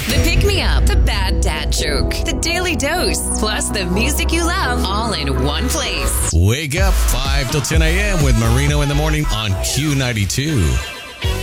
The Pick Me Up, the Bad Dad Joke, the Daily Dose, plus the music you love all in one place. Wake up 5 till 10 a.m. with Marino in the morning on Q92.